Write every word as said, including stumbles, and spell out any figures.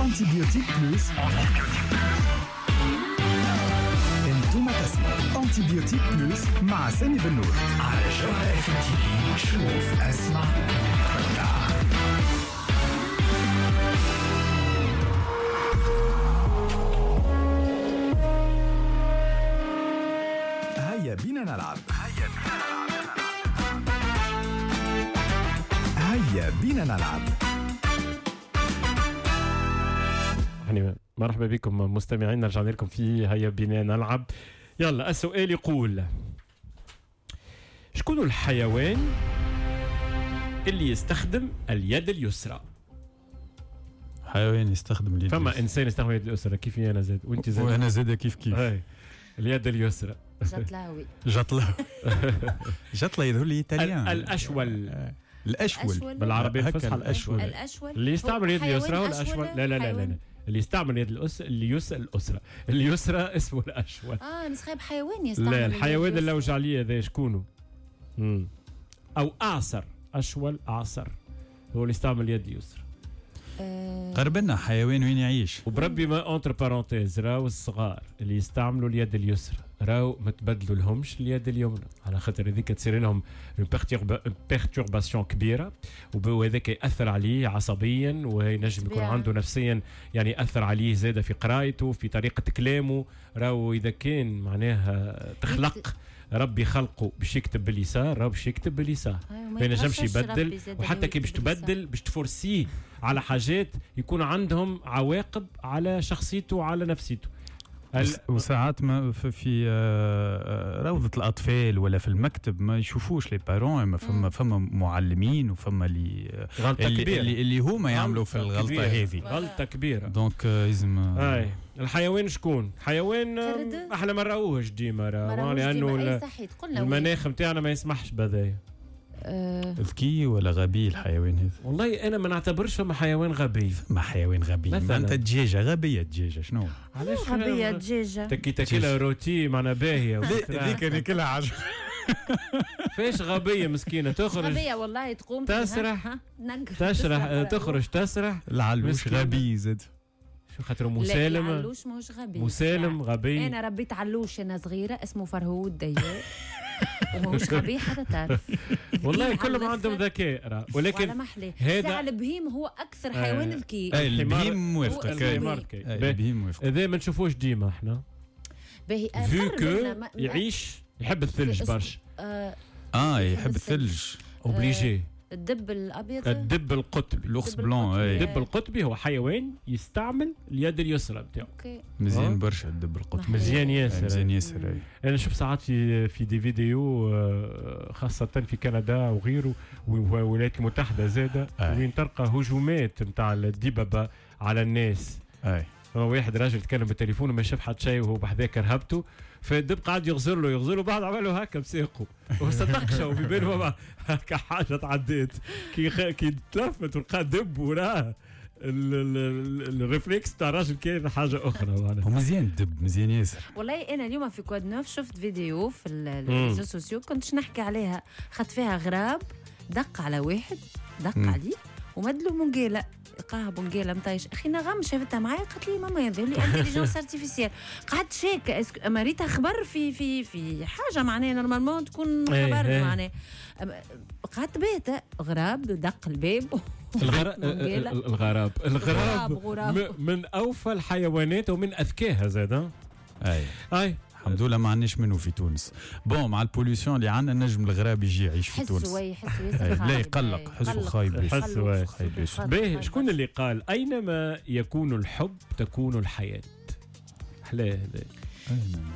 أنتيبيوتيك بلوس. انتم تسمعوا أنتيبيوتيك بلوس مع سامي بن نور على جوهرة اف ام تي في. شوف اسمع تمتع. هيا بينا نلعب. هيا هيا بينا نلعب. يعني مرحبا بكم مستمعين، رجعنا لكم في هيا بينا نلعب. يلا السؤال يقول: شكون الحيوان اللي يستخدم اليد اليسرى؟ حيوان يستخدم اليد فما اليسرى. انسان يستخدم اليد اليسرى كيف انا زاد وانت زاد وانا زاد كيف كيف هاي اليد اليسرى. جطلاوي جطلة جطلة يظهر لي ايطاليان. الاشول الاشول بالعربيه هكا الفصحى الاشول. الأشول اللي يستعمل اليد اليسرى هو حيوان الاشول. أشول؟ لا لا لا حيوان؟ لا اللي يستعمل اليد الأس... اليسرى الاسرى اليسرى اسمه الاشول. اه نسخيب حيوان يستعمل لا اليد الحيوان اليسرى. اللي وجع عليه هذا شكونه؟ امم او اعصر اشول اعصر هو اللي يستعمل اليد اليسرى. آه، قرب لنا حيوان وين يعيش. وبربي ما انتر بارونتيز راو الصغار اللي يستعملوا اليد اليسرى راو ما تبدلوا لهمش اليد اليمنى، على خاطر هذيك تصير لهم بيرتورباسيون كبيره وهذاك ياثر عليه عصبيا وينجم يكون طبيعي. عنده نفسيا يعني ياثر عليه زاده في قرايته في طريقه كلامه. راو اذا كان معناها تخلق ربي خلقه باش يكتب باليسار راهو باش يكتب باليسار، أيوة، ما ينجمش يتغشش يبدل. ربي زاد وحتى اللي كي باش يكتب باليسار. تبدل باش تفورسيه على حاجات يكون عندهم عواقب على شخصيته وعلى نفسيته. وس- وساعات ما في, في آه، روضة الأطفال ولا في المكتب ما يشوفوش لي بارون، ما فما فما معلمين وفما اللي غلطة اللي, كبيرة. اللي, اللي هما يعملوا في غلطة الغلطة كبيرة. هذه. غلطة كبيرة. دونك آه، لازم آه، هاي الحيوان شكون؟ حيوان آه، قرد؟ احنا ما نراوهش ديما ما راه راهوش لانه ديما. أي ال- صحيح قلنا المناخ نتاعنا ما يسمحش بهذايا. آه، ذكي ولا غبي الحيوان هذا؟ والله انا ما نعتبرش فما حيوان غبي. ما حيوان غبي. ما مثلاً. انت دجاجة غبية. دجاجة شنو؟ علاش غبية دجاجة. تكي تاكلها روتي معنا باهية ذيك انا كلها عجب. فاش غبية مسكينة تخرج غبية والله تقوم تسرح. ها، نقر تسرح تسرح. تخرج تسرح. العلوش مسكينة. غبي زاد. شو خاطر لا مسالم علوش ماهوش غبي. مسالم غبي. انا ربيت علوش انا صغيره اسمه فرهود ديار وماهوش غبي حتى تعرف. والله ذكي كلهم على عندهم الآخر. ذكاء راه. وعلى ولكن محلاه هذا- ساعة البهيم هو اكثر حيوان آه. ذكي. اي الحمار- البهيم موافقك. هو أي. الحمار ذكي. كي. أي، باهي. البهيم موافقك. هذا ما نشوفوش ديما احنا باهي آه، فيو قرب كو لنا ما- لا، يعيش يحب الثلج اسم- برشا. آه، اه يحب يحب الثلج. اوبليجي. الدب الابيض. الدب القطبي. لوكس الدب بلون. القطبي. اي الدب القطبي هو حيوان يستعمل اليد اليسرى نتاعو. اوكي مزيان برشا الدب القطبي. محلاه. مزيان أي، ياسر. مزيان ياسر. أي. انا نشوف ساعات في في دي فيديو آه، خاصه في كندا وغيره والولايات المتحده زاده أي. وين تلقى هجومات نتاع الدببه على الناس. اي فما واحد راجل تكلم بالتليفون وما شاف حتى شيء وهو بحذاك رهبته، فالدب قاعد يغزر له يغزر له بعد عمل له هكا بساقه وصدقش وفي باله هكا حاجه تعديت كي خ... كي تلفت ولقى دب وراه ال- ال- ال- الريفلكس تاع الراجل كان حاجه اخرى معناها. هو مزيان الدب مزيان ياسر. والله انا اليوم في كواد نوف شفت فيديو في ال- مم. الريزو سوسيو كنتش نحكي عليها، خدت فيها غراب دق على واحد دق مم. عليه ومدلو منقيله لقاها بنقيله مطيش. اخي نغم شافتها معايا قالت لي ماما يظهر لي انتيليجنس ارتيفيسيال. قعدت شاك اسكو اما ريتها خبر في في في حاجه معناها نورمالمون تكون إيه، خبر إيه. معناها. أما- قعدت باهته غراب دق الباب الغراب منقيلة. الغراب الغراب غراب، غراب. م- من اوفى الحيوانات ومن اذكاها زاد. ها؟ اي اي الحمد لله ما عندناش منه في تونس. بون مع البوليسيون اللي عندنا نجم الغراب يجي يعيش في تونس. حسوا حسوا أي، ياسر لا خايب. يقلق، أي، حسوا قلق. خايب ياسر. قلق، حسوا خايب، خايب. خايب، باهي خايب. شكون اللي قال اينما يكون الحب تكون الحياه؟ حلاه هذا.